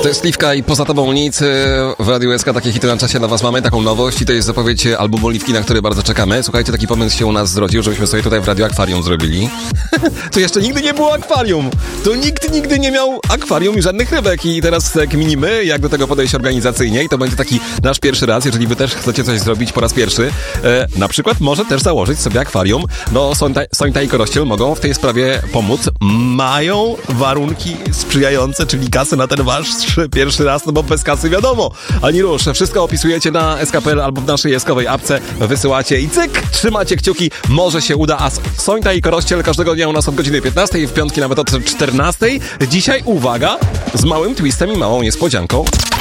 To jest Liwka i Poza Tobą Nic. W Radiu SK takie hity na czasie dla Was mamy, taką nowość i to jest zapowiedź albumu Liwki, na który bardzo czekamy. Słuchajcie, taki pomysł się u nas zrodził, żebyśmy sobie tutaj w Radio Akwarium zrobili. Tu jeszcze nigdy nie było akwarium. Tu nikt nigdy nie miał akwarium i żadnych rybek i teraz kminimy, jak do tego podejść organizacyjnie i to będzie taki nasz pierwszy raz, jeżeli Wy też chcecie coś zrobić po raz pierwszy. Na przykład może też założyć sobie akwarium. No Sońta i Korościel mogą w tej sprawie pomóc. Mają warunki sprzyjające, czyli kasy na ten Wasz pierwszy raz, no bo bez kasy wiadomo. Ani rusz. Wszystko opisujecie na SK.pl albo w naszej jeskowej apce. Wysyłacie i cyk, trzymacie kciuki. Może się uda. A Sońta i Korościel każdego dnia u nas od godziny 15 i w piątki nawet od 14. Dzisiaj, uwaga, z małym twistem i małą niespodzianką.